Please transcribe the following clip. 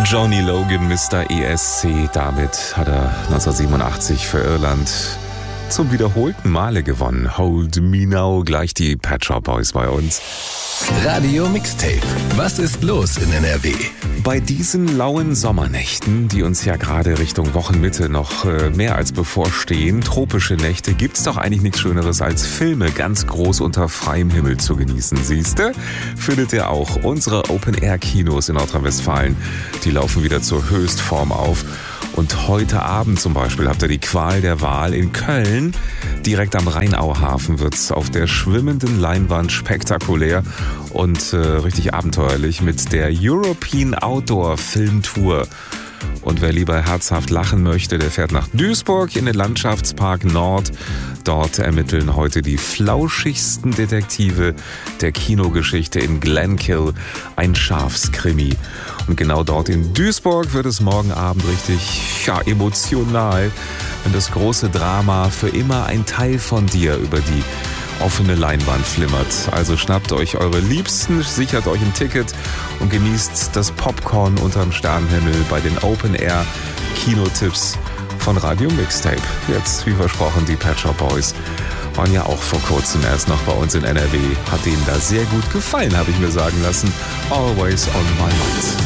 Johnny Logan, Mr. ESC, damit hat er 1987 für Irland zum wiederholten Male gewonnen. Hold Me Now, gleich die Pet Shop Boys bei uns. Radio Mixtape. Was ist los in NRW? Bei diesen lauen Sommernächten, die uns ja gerade Richtung Wochenmitte noch mehr als bevorstehen, tropische Nächte, gibt's doch eigentlich nichts Schöneres als Filme ganz groß unter freiem Himmel zu genießen. Siehste? Findet ihr auch. Unsere Open-Air-Kinos in Nordrhein-Westfalen, die laufen wieder zur Höchstform auf. Und heute Abend zum Beispiel habt ihr die Qual der Wahl in Köln. Direkt am Rheinauhafen wird's auf der schwimmenden Leinwand spektakulär und richtig abenteuerlich mit der European Outdoor Film Tour. Und wer lieber herzhaft lachen möchte, der fährt nach Duisburg in den Landschaftspark Nord. Dort ermitteln heute die flauschigsten Detektive der Kinogeschichte in Glenkill, ein Schafskrimi. Und genau dort in Duisburg wird es morgen Abend richtig emotional, wenn das große Drama Für immer ein Teil von dir über die offene Leinwand flimmert. Also schnappt euch eure Liebsten, sichert euch ein Ticket und genießt das Popcorn unterm Sternenhimmel bei den Open-Air-Kinotipps von Radio Mixtape. Jetzt, wie versprochen, die Pet Shop Boys waren ja auch vor kurzem erst noch bei uns in NRW. Hat denen da sehr gut gefallen, habe ich mir sagen lassen. Always on my mind.